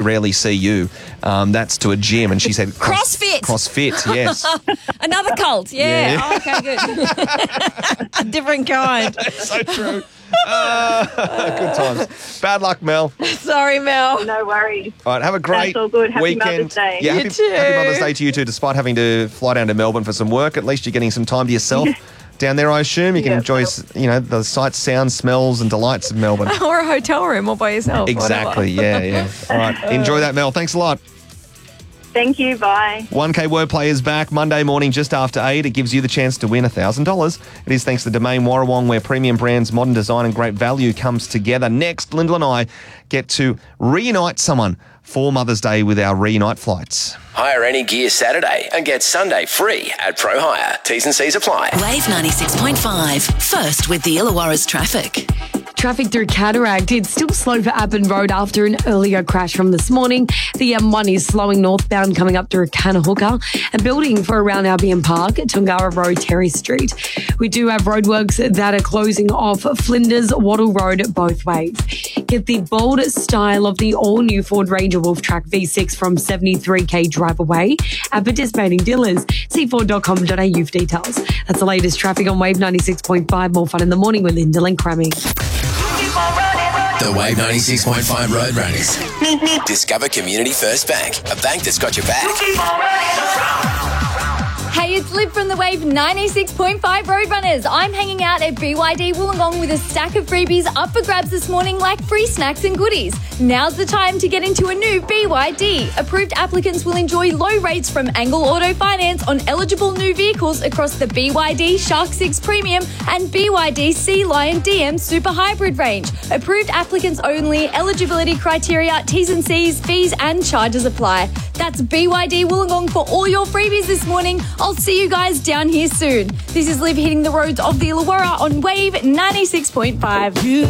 rarely see you. That's to a gym. And she said... CrossFit. CrossFit, yes. Another cult, yeah. Yeah. Oh, okay, good. Different kind. So true. Good times. Bad luck, Mel. Sorry, Mel. No worries. All right, have a great That's all good. Happy weekend. Mother's Day. Yeah, You happy, too. happy Mother's Day to you too, despite having to fly down to Melbourne for some work. At least you're getting some time to yourself down there, I assume. You can enjoy, the sights, sounds, smells and delights of Melbourne. Or a hotel room all by yourself. Exactly, yeah. All right, enjoy that, Mel. Thanks a lot. Thank you. Bye. 1K Wordplay is back Monday morning just after 8. It gives you the chance to win $1,000. It is thanks to Domain Warrawong, where premium brands, modern design and great value comes together. Next, Lyndall and I get to reunite someone for Mother's Day with our reunite flights. Hire any gear Saturday and get Sunday free at Pro Hire. T's and C's apply. Wave 96.5. First with the Illawarra's traffic. Traffic through Cataract. It's still slow for Appen Road after an earlier crash from this morning. The M1 is slowing northbound coming up to Kanahooka and building for around Albion Park, Tungara Road, Terry Street. We do have roadworks that are closing off Flinders, Wattle Road both ways. Get the bold style of the all-new Ford Ranger Wolf Track V6 from 73k drive away at participating dealers. See Ford.com.au for details. That's the latest traffic on Wave 96.5. More fun in the morning with Lyndall and Crammy. The Wave 96.5 Road Runners. Discover Community First Bank, a bank that's got your back. Hey, it's Liv from the Wave 96.5 Roadrunners. I'm hanging out at BYD Wollongong with a stack of freebies up for grabs this morning, like free snacks and goodies. Now's the time to get into a new BYD. Approved applicants will enjoy low rates from Angle Auto Finance on eligible new vehicles across the BYD Shark 6 Premium and BYD Sea Lion DM Super Hybrid range. Approved applicants only. Eligibility criteria, T's and C's, fees and charges apply. That's BYD Wollongong for all your freebies this morning. I'll see you guys down here soon. This is Liv hitting the roads of the Illawarra on Wave 96.5.